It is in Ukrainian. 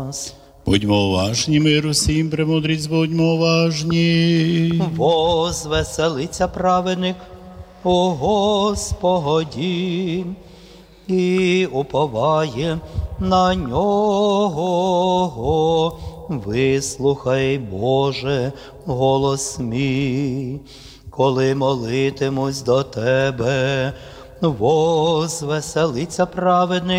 нас. Будьмо уважні, миру всім, премудрість, будьмо уважні. Возвеселиться праведник у Господі і уповає на нього. Вислухай, Боже, голос мій, коли молитимусь до Тебе. Возвеселиться праведник